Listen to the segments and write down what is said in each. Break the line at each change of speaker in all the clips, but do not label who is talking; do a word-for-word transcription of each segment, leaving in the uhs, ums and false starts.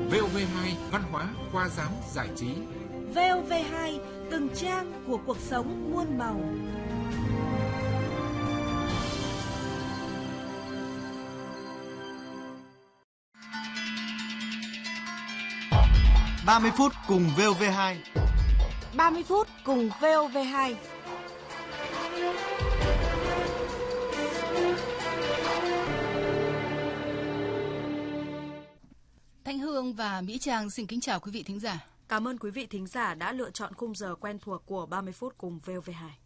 vê o vê hai Văn hóa, khoa giáo, giải trí.
vê o vê hai, từng trang của cuộc sống muôn màu.
ba mươi phút cùng vê o vê hai.
ba mươi phút cùng vê o vê hai.
Thanh Hương và Mỹ Trang xin kính chào quý vị thính giả.
Cảm ơn quý vị thính giả đã lựa chọn khung giờ quen thuộc của ba mươi phút cùng vê o vê hai.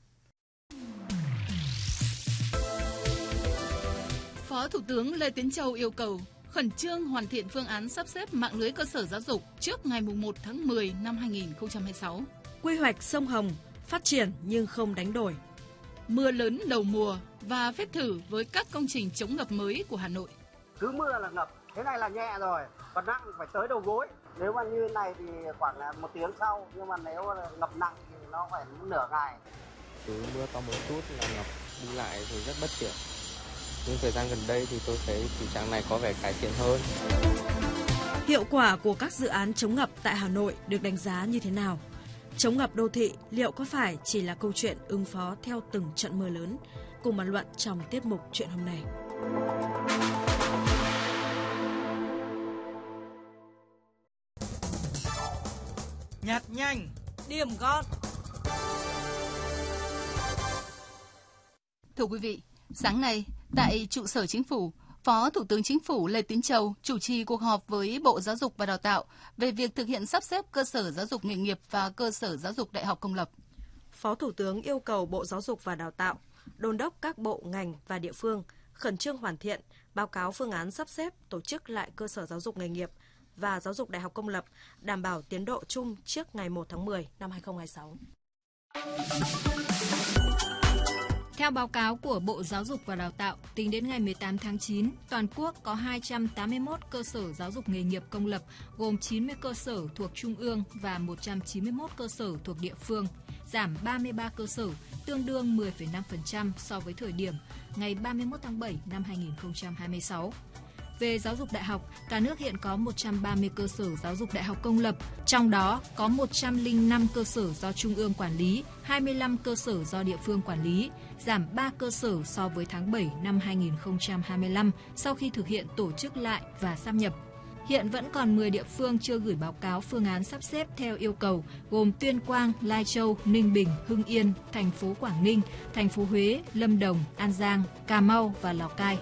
Phó Thủ tướng Lê Tiến Châu yêu cầu khẩn trương hoàn thiện phương án sắp xếp mạng lưới cơ sở giáo dục trước ngày mùng một tháng mười năm hai nghìn không trăm hai mươi sáu.
Quy hoạch sông Hồng phát triển nhưng không đánh đổi.
Mưa lớn đầu mùa và phép thử với các công trình chống ngập mới của Hà Nội.
Cứ mưa là ngập, thế này là nhẹ rồi, còn nặng phải tới đầu gối. Nếu mà như này thì khoảng là một tiếng sau, nhưng mà nếu là ngập nặng thì nó phải nửa ngày.
Cứ mưa to một chút là ngập, đi lại thì rất bất tiện. Nhưng thời gian gần đây thì tôi thấy tình trạng này có vẻ cải thiện hơn.
Hiệu quả của các dự án chống ngập tại Hà Nội được đánh giá như thế nào? Chống ngập đô thị liệu có phải chỉ là câu chuyện ứng phó theo từng trận mưa lớn? Cùng bàn luận trong tiết mục Chuyện hôm nay.
Nhặt nhanh,
Điểm gọn.
Thưa quý vị, sáng nay tại trụ sở Chính phủ, Phó Thủ tướng Chính phủ Lê Tiến Châu chủ trì cuộc họp với Bộ Giáo dục và Đào tạo về việc thực hiện sắp xếp cơ sở giáo dục nghề nghiệp và cơ sở giáo dục đại học công lập.
Phó Thủ tướng yêu cầu Bộ Giáo dục và Đào tạo đôn đốc các bộ, ngành và địa phương khẩn trương hoàn thiện, báo cáo phương án sắp xếp tổ chức lại cơ sở giáo dục nghề nghiệp và giáo dục đại học công lập, đảm bảo tiến độ chung trước ngày một tháng mười năm hai nghìn không trăm hai mươi sáu.
Theo báo cáo của Bộ Giáo dục và Đào tạo, tính đến ngày mười tám tháng chín, toàn quốc có hai trăm tám mươi mốt cơ sở giáo dục nghề nghiệp công lập, gồm chín mươi cơ sở thuộc Trung ương và một trăm chín mươi mốt cơ sở thuộc địa phương, giảm ba mươi ba cơ sở, tương đương mười phẩy năm phần trăm so với thời điểm ngày ba mươi mốt tháng bảy năm hai nghìn không trăm hai mươi sáu. Về giáo dục đại học, cả nước hiện có một trăm ba mươi cơ sở giáo dục đại học công lập, trong đó có một trăm lẻ năm cơ sở do Trung ương quản lý, hai mươi lăm cơ sở do địa phương quản lý, giảm ba cơ sở so với tháng bảy năm hai nghìn không trăm hai mươi lăm sau khi thực hiện tổ chức lại và sáp nhập. Hiện vẫn còn mười địa phương chưa gửi báo cáo phương án sắp xếp theo yêu cầu, gồm Tuyên Quang, Lai Châu, Ninh Bình, Hưng Yên, thành phố Quảng Ninh, thành phố Huế, Lâm Đồng, An Giang, Cà Mau và Lào Cai.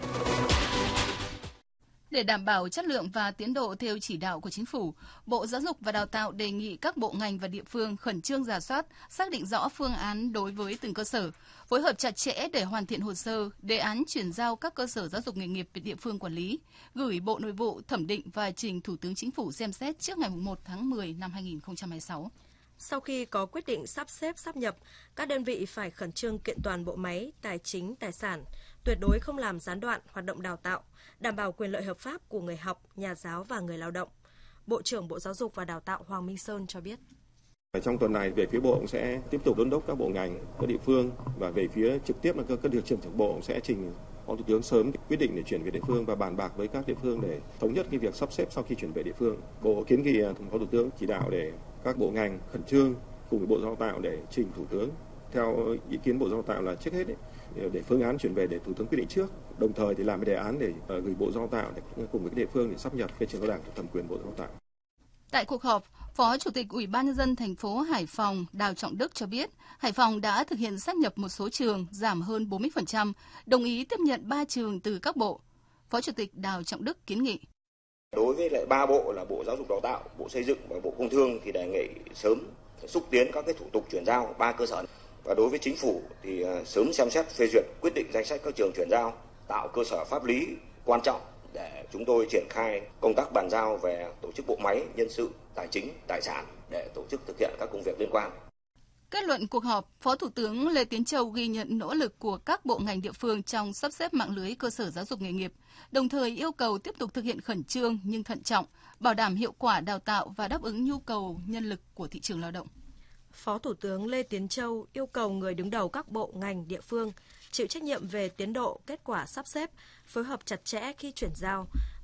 Để đảm bảo chất lượng và tiến độ theo chỉ đạo của Chính phủ, Bộ Giáo dục và Đào tạo đề nghị các bộ ngành và địa phương khẩn trương rà soát, xác định rõ phương án đối với từng cơ sở, phối hợp chặt chẽ để hoàn thiện hồ sơ, đề án chuyển giao các cơ sở giáo dục nghề nghiệp về địa phương quản lý, gửi Bộ Nội vụ thẩm định và trình Thủ tướng Chính phủ xem xét trước ngày một tháng mười năm hai nghìn không trăm hai mươi sáu.
Sau khi có quyết định sắp xếp sáp nhập, các đơn vị phải khẩn trương kiện toàn bộ máy, tài chính, tài sản, tuyệt đối không làm gián đoạn hoạt động đào tạo, đảm bảo quyền lợi hợp pháp của người học, nhà giáo và người lao động. Bộ trưởng Bộ Giáo dục và Đào tạo Hoàng Minh Sơn cho biết.
Trong tuần này, về phía Bộ cũng sẽ tiếp tục đôn đốc các bộ ngành, các địa phương, và về phía trực tiếp là các điều trưởng trưởng Bộ cũng sẽ trình Phó Thủ tướng sớm quyết định để chuyển về địa phương và bàn bạc với các địa phương để thống nhất cái việc sắp xếp sau khi chuyển về địa phương. Bộ kiến nghị Phó Thủ tướng chỉ đạo để các bộ ngành khẩn trương cùng với Bộ Giáo dục Đào tạo để trình Thủ tướng. Theo ý kiến Bộ Giáo dục Đào tạo là trước hết ấy, để phương án chuyển về để Thủ tướng quyết định trước, đồng thời thì làm cái đề án để gửi Bộ Giáo dục Đào tạo để cùng với các địa phương để sắp nhập cái trường cao đẳng thuộc thẩm quyền Bộ Giáo dục Đào tạo.
Tại cuộc họp, Phó Chủ tịch Ủy ban Nhân dân thành phố Hải Phòng Đào Trọng Đức cho biết, Hải Phòng đã thực hiện sáp nhập một số trường giảm hơn bốn mươi phần trăm, đồng ý tiếp nhận ba trường từ các bộ. Phó Chủ tịch Đào Trọng Đức kiến nghị.
Đối với lại ba bộ là Bộ Giáo dục Đào tạo, Bộ Xây dựng và Bộ Công Thương thì đề nghị sớm xúc tiến các cái thủ tục chuyển giao ba cơ sở. Và đối với Chính phủ thì sớm xem xét phê duyệt quyết định danh sách các trường chuyển giao, tạo cơ sở pháp lý quan trọng để chúng tôi triển khai công tác bàn giao về tổ chức bộ máy, nhân sự, tài chính, tài sản để tổ chức thực hiện các công việc liên quan.
Kết luận cuộc họp, Phó Thủ tướng Lê Tiến Châu ghi nhận nỗ lực của các bộ ngành địa phương trong sắp xếp mạng lưới cơ sở giáo dục nghề nghiệp, đồng thời yêu cầu tiếp tục thực hiện khẩn trương nhưng thận trọng, bảo đảm hiệu quả đào tạo và đáp ứng nhu cầu nhân lực của thị trường lao động.
Phó Thủ tướng Lê Tiến Châu yêu cầu người đứng đầu các bộ ngành địa phương chịu trách nhiệm về tiến độ, kết quả sắp xếp, phối hợp chặt chẽ khi chuyển giao,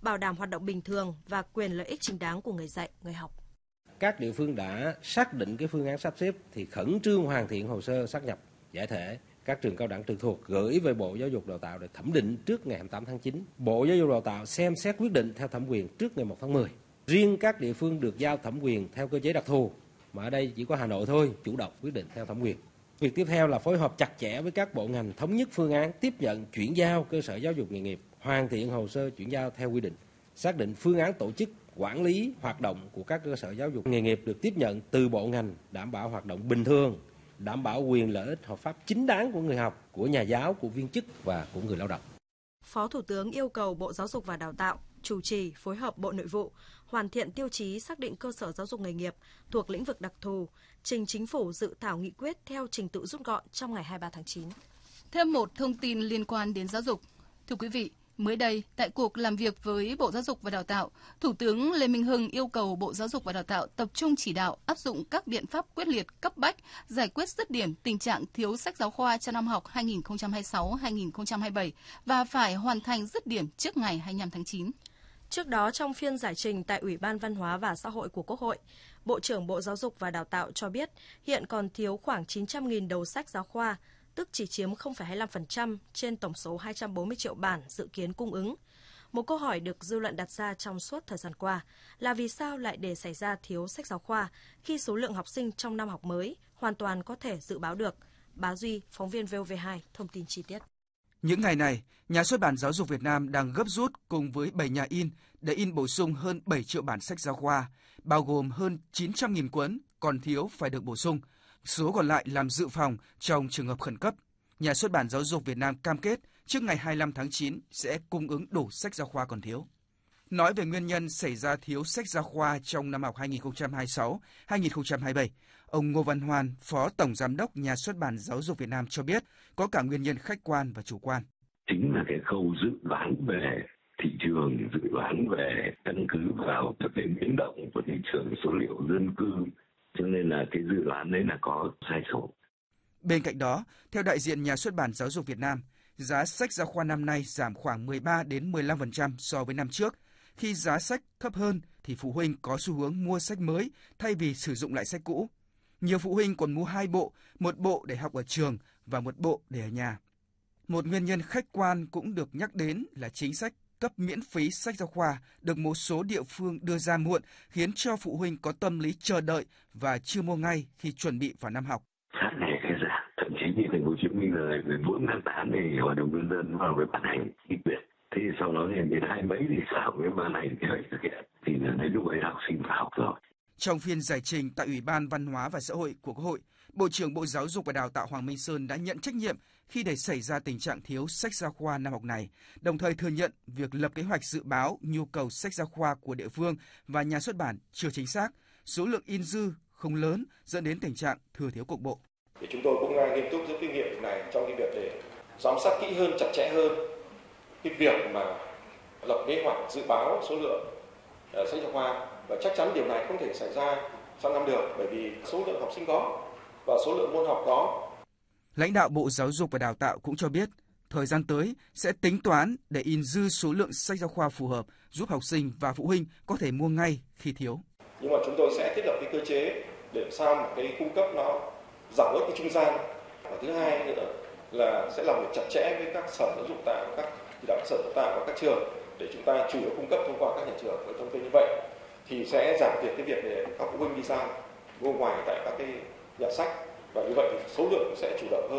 bảo đảm hoạt động bình thường và quyền lợi ích chính đáng của người dạy, người học.
Các địa phương đã xác định cái phương án sắp xếp thì khẩn trương hoàn thiện hồ sơ sát nhập giải thể các trường cao đẳng trực thuộc, gửi về Bộ Giáo dục Đào tạo để thẩm định trước ngày hai mươi tám tháng chín. Bộ Giáo dục Đào tạo xem xét quyết định theo thẩm quyền trước ngày một tháng mười. Riêng các địa phương được giao thẩm quyền theo cơ chế đặc thù, mà ở đây chỉ có Hà Nội thôi chủ động quyết định theo thẩm quyền. Việc tiếp theo là phối hợp chặt chẽ với các bộ ngành thống nhất phương án tiếp nhận chuyển giao cơ sở giáo dục nghề nghiệp, hoàn thiện hồ sơ chuyển giao theo quy định, xác định phương án tổ chức, quản lý hoạt động của các cơ sở giáo dục nghề nghiệp được tiếp nhận từ bộ ngành, đảm bảo hoạt động bình thường, đảm bảo quyền lợi ích hợp pháp chính đáng của người học, của nhà giáo, của viên chức và của người lao động.
Phó Thủ tướng yêu cầu Bộ Giáo dục và Đào tạo chủ trì phối hợp Bộ Nội vụ hoàn thiện tiêu chí xác định cơ sở giáo dục nghề nghiệp thuộc lĩnh vực đặc thù, trình Chính phủ dự thảo nghị quyết theo trình tự rút gọn trong ngày hai mươi ba tháng chín.
Thêm một thông tin liên quan đến giáo dục. Thưa quý vị, mới đây, tại cuộc làm việc với Bộ Giáo dục và Đào tạo, Thủ tướng Lê Minh Hưng yêu cầu Bộ Giáo dục và Đào tạo tập trung chỉ đạo áp dụng các biện pháp quyết liệt, cấp bách, giải quyết dứt điểm tình trạng thiếu sách giáo khoa cho năm học hai nghìn không trăm hai mươi sáu hai nghìn không trăm hai mươi bảy và phải hoàn thành dứt điểm trước ngày hai mươi lăm tháng chín.
Trước đó, trong phiên giải trình tại Ủy ban Văn hóa và Xã hội của Quốc hội, Bộ trưởng Bộ Giáo dục và Đào tạo cho biết hiện còn thiếu khoảng chín trăm nghìn đầu sách giáo khoa, tức chỉ chiếm không phẩy hai mươi lăm phần trăm trên tổng số hai trăm bốn mươi triệu bản dự kiến cung ứng. Một câu hỏi được dư luận đặt ra trong suốt thời gian qua là vì sao lại để xảy ra thiếu sách giáo khoa khi số lượng học sinh trong năm học mới hoàn toàn có thể dự báo được. Bá Duy, phóng viên vê o vê hai, thông tin chi tiết.
Những ngày này, Nhà xuất bản Giáo dục Việt Nam đang gấp rút cùng với bảy nhà in để in bổ sung hơn bảy triệu bản sách giáo khoa, bao gồm hơn chín trăm nghìn cuốn còn thiếu phải được bổ sung. Số còn lại làm dự phòng trong trường hợp khẩn cấp. Nhà xuất bản Giáo dục Việt Nam cam kết trước ngày hai mươi lăm tháng chín sẽ cung ứng đủ sách giáo khoa còn thiếu. Nói về nguyên nhân xảy ra thiếu sách giáo khoa trong năm học hai nghìn không trăm hai mươi sáu hai nghìn không trăm hai mươi bảy, ông Ngô Văn Hoan, Phó Tổng Giám đốc Nhà xuất bản Giáo dục Việt Nam cho biết có cả nguyên nhân khách quan và chủ quan.
Chính là cái khâu dự đoán về thị trường, dự đoán về căn cứ vào thực tế biến động của thị trường, số liệu dân cư, cho nên là cái dự đoán đấy là có sai số.
Bên cạnh đó, theo đại diện Nhà xuất bản Giáo dục Việt Nam, giá sách giáo khoa năm nay giảm khoảng mười ba đến mười lăm phần trăm so với năm trước. Khi giá sách thấp hơn thì phụ huynh có xu hướng mua sách mới thay vì sử dụng lại sách cũ. Nhiều phụ huynh còn mua hai bộ, một bộ để học ở trường và một bộ để ở nhà. Một nguyên nhân khách quan cũng được nhắc đến là chính sách cấp miễn phí sách giáo khoa được một số địa phương đưa ra muộn, khiến cho phụ huynh có tâm lý chờ đợi và chưa mua ngay khi chuẩn bị vào năm học.
Sát ngày khai giảng, thậm chí như thành phố Hồ Chí Minh là ngày bốn tháng tám thì Hội đồng nhân dân vào với ban hành nghị quyết. Thế sau đó thì đến hai mấy thì xã hội ban hành thì phải thực hiện, thì là đến lúc ấy học sinh vào học rồi.
Trong phiên giải trình tại Ủy ban Văn hóa và Xã hội của Quốc hội, Bộ trưởng Bộ Giáo dục và Đào tạo Hoàng Minh Sơn đã nhận trách nhiệm khi để xảy ra tình trạng thiếu sách giáo khoa năm học này, đồng thời thừa nhận việc lập kế hoạch dự báo nhu cầu sách giáo khoa của địa phương và nhà xuất bản chưa chính xác, số lượng in dư không lớn dẫn đến tình trạng thừa thiếu cục bộ.
Thì chúng tôi cũng nghiêm túc rút kinh nghiệm này trong cái việc để giám sát kỹ hơn, chặt chẽ hơn cái việc mà lập kế hoạch dự báo số lượng uh, sách giáo khoa, và chắc chắn điều này không thể xảy ra sang năm được, bởi vì số lượng học sinh có và số lượng môn học có.
Lãnh đạo Bộ Giáo dục và Đào tạo cũng cho biết, thời gian tới sẽ tính toán để in dư số lượng sách giáo khoa phù hợp, giúp học sinh và phụ huynh có thể mua ngay khi thiếu.
Nhưng mà chúng tôi sẽ thiết lập cái cơ chế để sao một cái cung cấp nó giảm bớt cái trung gian. Và thứ hai nữa là sẽ làm việc chặt chẽ với các sở giáo dục tạo, các chỉ đạo sở giáo dục tạo và các trường để chúng ta chủ yếu cung cấp thông qua các nhà trường. Với thông tin như vậy thì sẽ giảm thiểu cái việc để các phụ huynh đi sang mua ngoài tại các cái nhà sách, và như vậy thì số lượng sẽ chủ động hơn.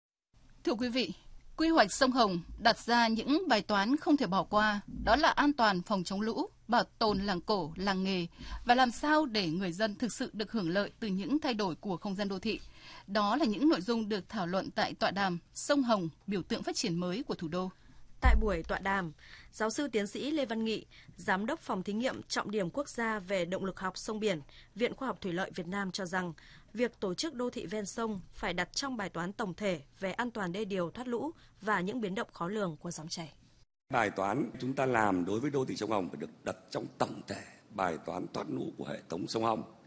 Thưa quý vị, quy hoạch sông Hồng đặt ra những bài toán không thể bỏ qua, đó là an toàn phòng chống lũ, bảo tồn làng cổ, làng nghề và làm sao để người dân thực sự được hưởng lợi từ những thay đổi của không gian đô thị. Đó là những nội dung được thảo luận tại tọa đàm Sông Hồng, biểu tượng phát triển mới của thủ đô.
Tại buổi tọa đàm, giáo sư tiến sĩ Lê Văn Nghị, Giám đốc Phòng Thí nghiệm Trọng điểm Quốc gia về động lực học sông biển, Viện Khoa học Thủy lợi Việt Nam cho rằng, việc tổ chức đô thị ven sông phải đặt trong bài toán tổng thể về an toàn đê điều thoát lũ và những biến động khó lường của dòng chảy.
Bài toán chúng ta làm đối với đô thị sông Hồng phải được đặt trong tổng thể bài toán thoát lũ của hệ thống sông Hồng.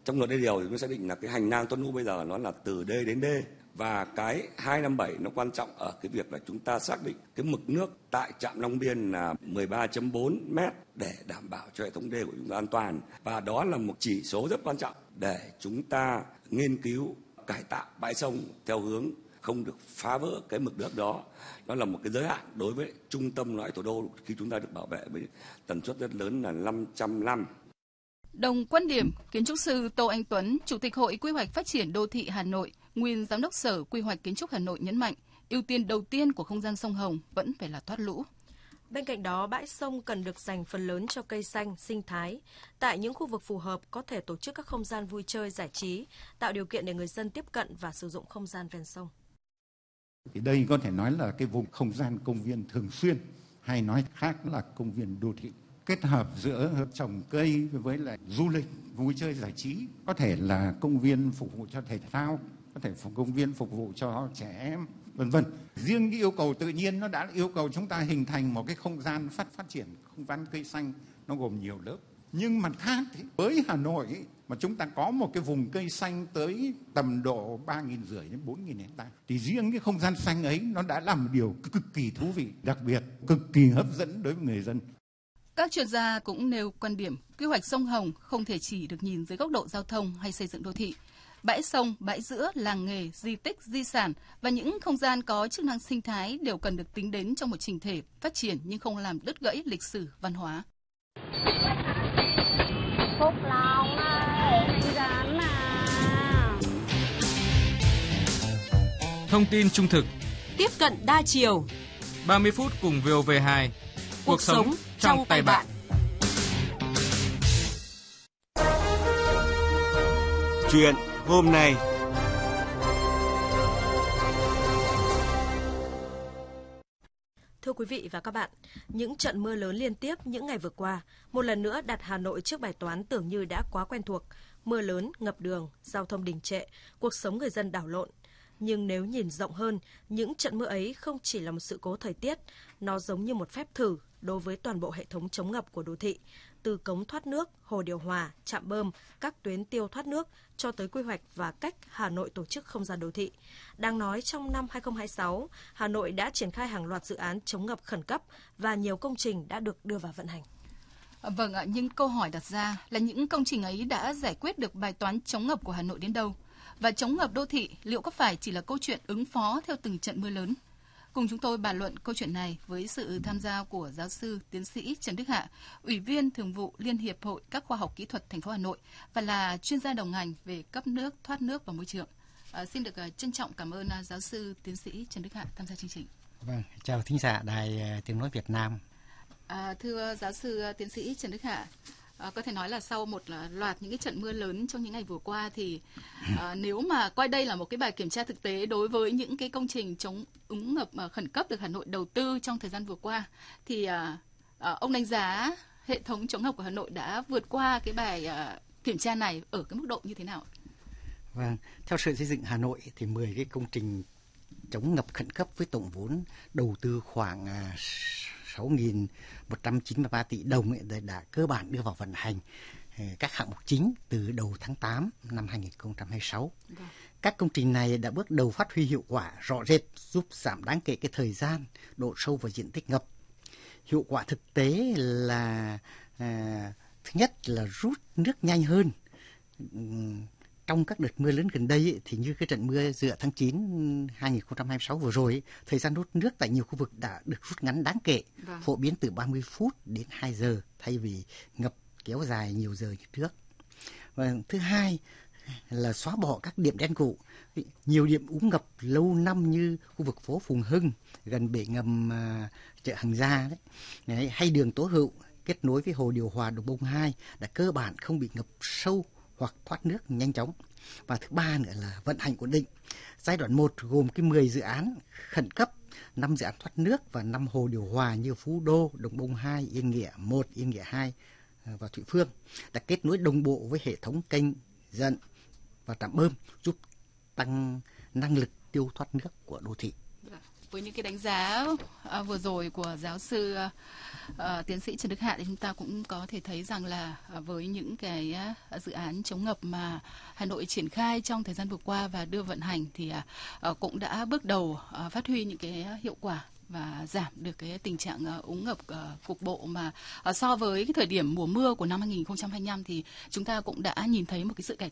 Trong luật đê điều thì nó xác định là cái hành lang thoát lũ bây giờ nó là từ đê đến đê. Và cái hai năm bảy nó quan trọng ở cái việc là chúng ta xác định cái mực nước tại trạm Long Biên là mười ba phẩy bốn mét để đảm bảo cho hệ thống đê của chúng ta an toàn. Và đó là một chỉ số rất quan trọng để chúng ta nghiên cứu cải tạo bãi sông theo hướng không được phá vỡ cái mực nước đó. Nó là một cái giới hạn đối với trung tâm loại thủ đô khi chúng ta được bảo vệ với tần suất rất lớn là năm trăm năm.
Đồng quan điểm, kiến trúc sư Tô Anh Tuấn, Chủ tịch Hội Quy hoạch Phát triển Đô thị Hà Nội, nguyên Giám đốc Sở Quy hoạch Kiến trúc Hà Nội nhấn mạnh, ưu tiên đầu tiên của không gian sông Hồng vẫn phải là thoát lũ.
Bên cạnh đó, bãi sông cần được dành phần lớn cho cây xanh, sinh thái. Tại những khu vực phù hợp có thể tổ chức các không gian vui chơi, giải trí, tạo điều kiện để người dân tiếp cận và sử dụng không gian ven sông.
Thì đây có thể nói là cái vùng không gian công viên thường xuyên, hay nói khác là công viên đô thị. Kết hợp giữa trồng cây với lại du lịch, vui chơi giải trí, có thể là công viên phục vụ cho thể thao, có thể là công viên phục vụ cho trẻ em, vân vân. Riêng cái yêu cầu tự nhiên nó đã yêu cầu chúng ta hình thành một cái không gian phát phát triển không gian cây xanh, nó gồm nhiều lớp. Nhưng mặt khác thì với Hà Nội ấy, mà chúng ta có một cái vùng cây xanh tới tầm độ ba nghìn rưỡi đến bốn nghìn hectare, thì riêng cái không gian xanh ấy nó đã là một điều cực kỳ thú vị, đặc biệt, cực kỳ hấp dẫn đối với người dân.
Các chuyên gia cũng nêu quan điểm, quy hoạch sông Hồng không thể chỉ được nhìn dưới góc độ giao thông hay xây dựng đô thị. Bãi sông, bãi giữa, làng nghề, di tích, di sản và những không gian có chức năng sinh thái đều cần được tính đến trong một chỉnh thể phát triển nhưng không làm đứt gãy lịch sử, văn hóa.
Phúc Long ơi, rán à.
Thông tin trung thực,
tiếp cận đa chiều,
ba mươi phút cùng vê o vê hai. Cuộc, Cuộc sống trong, trong tay bạn.
Chuyện hôm nay.
Thưa quý vị và các bạn, những trận mưa lớn liên tiếp những ngày vừa qua một lần nữa đặt Hà Nội trước bài toán tưởng như đã quá quen thuộc. Mưa lớn, ngập đường, giao thông đình trệ, cuộc sống người dân đảo lộn. Nhưng nếu nhìn rộng hơn, những trận mưa ấy không chỉ là một sự cố thời tiết, nó giống như một phép thử đối với toàn bộ hệ thống chống ngập của đô thị, từ cống thoát nước, hồ điều hòa, trạm bơm, các tuyến tiêu thoát nước cho tới quy hoạch và cách Hà Nội tổ chức không gian đô thị. Đáng nói trong năm hai không hai sáu, Hà Nội đã triển khai hàng loạt dự án chống ngập khẩn cấp và nhiều công trình đã được đưa vào vận hành.
Vâng ạ, nhưng câu hỏi đặt ra là những công trình ấy đã giải quyết được bài toán chống ngập của Hà Nội đến đâu? Và chống ngập đô thị liệu có phải chỉ là câu chuyện ứng phó theo từng trận mưa lớn? Cùng chúng tôi bàn luận câu chuyện này với sự tham gia của giáo sư tiến sĩ Trần Đức Hạ, Ủy viên Thường vụ Liên hiệp Hội các khoa học kỹ thuật thành phố Hà Nội và là chuyên gia đầu ngành về cấp nước, thoát nước và môi trường. À, xin được uh, trân trọng cảm ơn uh, giáo sư tiến sĩ Trần Đức Hạ tham gia chương trình.
Vâng, chào thính giả Đài Tiếng nói Việt Nam.
À, thưa giáo sư uh, tiến sĩ Trần Đức Hạ, À, có thể nói là sau một loạt những cái trận mưa lớn trong những ngày vừa qua thì à, nếu mà coi đây là một cái bài kiểm tra thực tế đối với những cái công trình chống úng ngập à, khẩn cấp được Hà Nội đầu tư trong thời gian vừa qua thì à, à, ông đánh giá hệ thống chống ngập của Hà Nội đã vượt qua cái bài à, kiểm tra này ở cái mức độ như thế nào?
Vâng, theo Sở Xây dựng Hà Nội thì mười cái công trình chống ngập khẩn cấp với tổng vốn đầu tư khoảng à, sáu nghìn một trăm chín mươi ba tỷ đồng ấy đã cơ bản đưa vào vận hành các hạng mục chính từ đầu tháng tám năm hai không hai sáu. Được. Các công trình này đã bước đầu phát huy hiệu quả rõ rệt, giúp giảm đáng kể cái thời gian, độ sâu và diện tích ngập. Hiệu quả thực tế là à, thứ nhất là rút nước nhanh hơn. Trong các đợt mưa lớn gần đây ấy, thì như cái trận mưa giữa tháng chín hai không hai sáu vừa rồi ấy, thời gian rút nước tại nhiều khu vực đã được rút ngắn đáng kể, vâng. phổ biến từ ba mươi phút đến hai giờ thay vì ngập kéo dài nhiều giờ như trước. Và thứ hai là xóa bỏ các điểm đen cũ. Nhiều điểm úng ngập lâu năm như khu vực phố Phùng Hưng gần bể ngầm uh, chợ Hàng Gia đấy, đấy, hay đường Tố Hữu kết nối với hồ điều hòa Đồng Bông hai đã cơ bản không bị ngập sâu hoặc thoát nước nhanh chóng. Và thứ ba nữa là vận hành ổn định. Giai đoạn một gồm cái mười dự án khẩn cấp, năm dự án thoát nước và năm hồ điều hòa như Phú Đô, Đồng Bông hai, Yên Nghĩa một, Yên Nghĩa hai và Thụy Phương đã kết nối đồng bộ với hệ thống kênh dẫn và trạm bơm giúp tăng năng lực tiêu thoát nước của đô thị.
Với những cái đánh giá à, vừa rồi của giáo sư à, à, tiến sĩ Trần Đức Hạ thì chúng ta cũng có thể thấy rằng là à, với những cái à, dự án chống ngập mà Hà Nội triển khai trong thời gian vừa qua và đưa vận hành thì à, à, cũng đã bước đầu à, phát huy những cái hiệu quả và giảm được cái tình trạng uh, úng ngập uh, cục bộ mà uh, so với cái thời điểm mùa mưa của năm hai nghìn không trăm hai mươi lăm thì chúng ta cũng đã nhìn thấy một cái sự cải